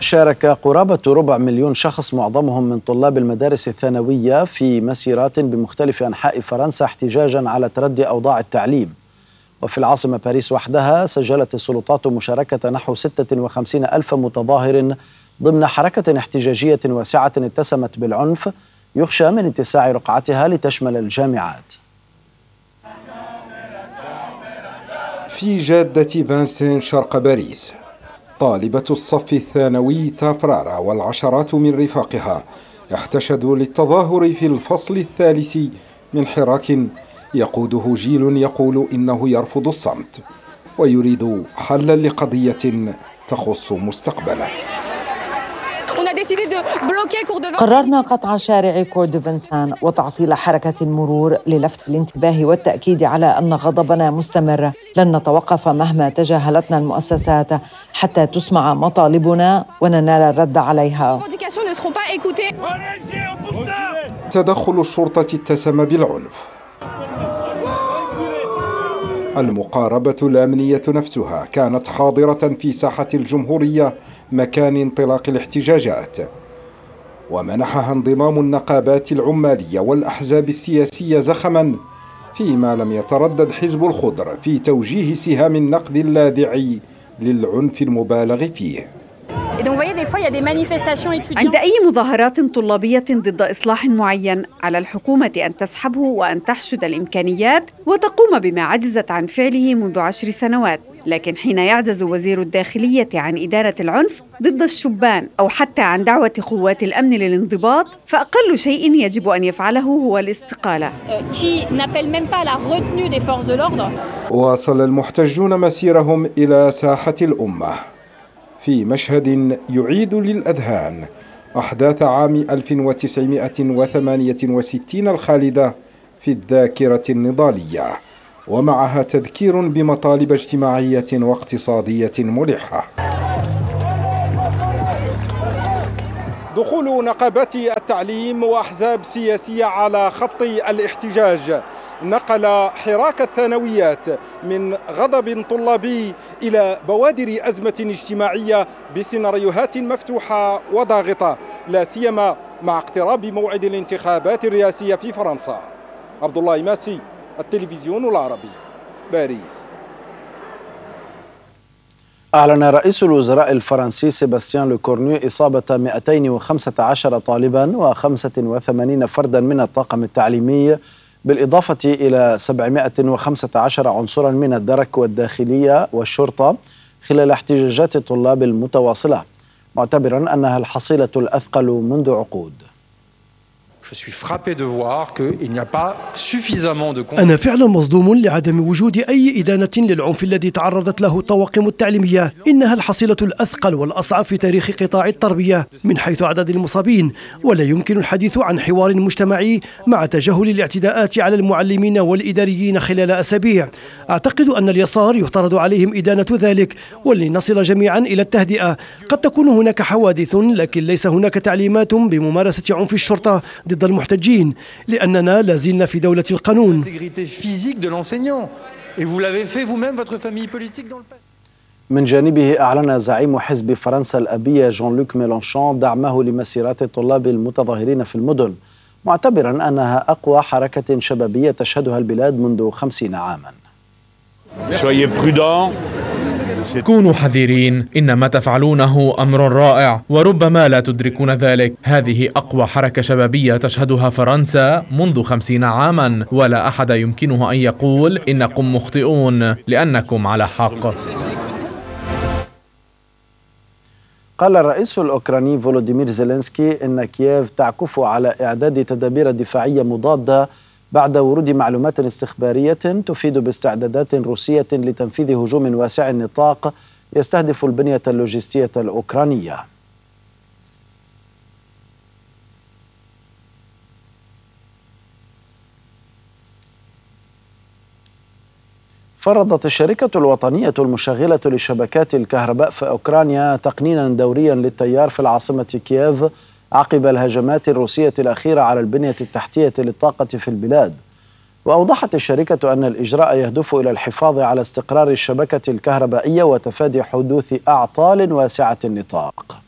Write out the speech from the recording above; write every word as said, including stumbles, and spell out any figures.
شارك قرابة ربع مليون شخص معظمهم من طلاب المدارس الثانوية في مسيرات بمختلف أنحاء فرنسا احتجاجا على تردي أوضاع التعليم. وفي العاصمة باريس وحدها سجلت السلطات مشاركة نحو ستة وخمسين ألف متظاهر ضمن حركة احتجاجية واسعة اتسمت بالعنف يخشى من اتساع رقعتها لتشمل الجامعات. في جادة فانسين شرق باريس، طالبة الصف الثانوي تافرارا والعشرات من رفاقها احتشدوا للتظاهر في الفصل الثالث من حراك يقوده جيل يقول إنه يرفض الصمت ويريد حلا لقضية تخص مستقبله. قررنا قطع شارع كور دو فنسان وتعطيل حركة المرور للفت الانتباه والتأكيد على أن غضبنا مستمر. لن نتوقف مهما تجاهلتنا المؤسسات حتى تسمع مطالبنا وننال الرد عليها. تدخل الشرطة اتسم بالعنف. المقاربة الأمنية نفسها كانت حاضرة في ساحة الجمهورية مكان انطلاق الاحتجاجات، ومنحها انضمام النقابات العمالية والأحزاب السياسية زخما، فيما لم يتردد حزب الخضر في توجيه سهام النقد اللاذع للعنف المبالغ فيه. عند أي مظاهرات طلابية ضد إصلاح معين على الحكومة أن تسحبه وأن تحشد الإمكانيات وتقوم بما عجزت عن فعله منذ عشر سنوات. لكن حين يعجز وزير الداخلية عن إدارة العنف ضد الشبان أو حتى عن دعوة قوات الأمن للانضباط، فأقل شيء يجب أن يفعله هو الاستقالة. واصل المحتجون مسيرهم إلى ساحة الأمة في مشهد يعيد للأذهان أحداث عام ألف وتسعمائة وثمانية وستين الخالدة في الذاكرة النضالية، ومعها تذكير بمطالب اجتماعية واقتصادية ملحة. دخول نقابات التعليم وأحزاب سياسية على خط الاحتجاج نقل حراك الثانويات من غضب طلابي إلى بوادر أزمة اجتماعية بسيناريوهات مفتوحة وضاغطة، لا سيما مع اقتراب موعد الانتخابات الرئاسية في فرنسا. عبد الله ماسي، التلفزيون العربي، باريس. أعلن رئيس الوزراء الفرنسي سيباستيان لوكورنيو إصابة مئتين وخمسة عشر طالبا وخمسة وثمانين فردا من الطاقم التعليمي، بالإضافة إلى سبعمائة وخمسة عشر عنصرا من الدرك والداخلية والشرطة خلال احتجاجات الطلاب المتواصلة، معتبرا أنها الحصيلة الأثقل منذ عقود. أنا فعلا مصدوم لعدم وجود أي إدانة للعنف الذي تعرضت له الطواقم التعليمية. إنها الحصيلة الأثقل والأصعب في تاريخ قطاع التربية من حيث عدد المصابين، ولا يمكن الحديث عن حوار مجتمعي مع تجاهل الاعتداءات على المعلمين والإداريين خلال أسابيع. أعتقد أن اليسار يفترض عليهم إدانة ذلك، ولنصل جميعا إلى التهدئة. قد تكون هناك حوادث، لكن ليس هناك تعليمات بممارسة عنف الشرطة ضد المحتجين، لأننا لازلنا في دولة القانون. من جانبه أعلن زعيم حزب فرنسا الأبية جون لوك ميلانشون دعمه لمسيرات الطلاب المتظاهرين في المدن، معتبرا أنها أقوى حركة شبابية تشهدها البلاد منذ خمسين عاما. كونوا حذرين، إن ما تفعلونه أمر رائع وربما لا تدركون ذلك. هذه أقوى حركة شبابية تشهدها فرنسا منذ خمسين عاما، ولا أحد يمكنه أن يقول إنكم مخطئون لأنكم على حق. قال الرئيس الأوكراني فولوديمير زيلينسكي إن كييف تعكف على إعداد تدابير دفاعية مضادة بعد ورود معلومات استخبارية تفيد باستعدادات روسية لتنفيذ هجوم واسع النطاق يستهدف البنية اللوجستية الأوكرانية. فرضت الشركة الوطنية المشغلة لشبكات الكهرباء في أوكرانيا تقنينا دوريا للتيار في العاصمة كييف عقب الهجمات الروسية الأخيرة على البنية التحتية للطاقة في البلاد. وأوضحت الشركة أن الإجراء يهدف إلى الحفاظ على استقرار الشبكة الكهربائية وتفادي حدوث أعطال واسعة النطاق.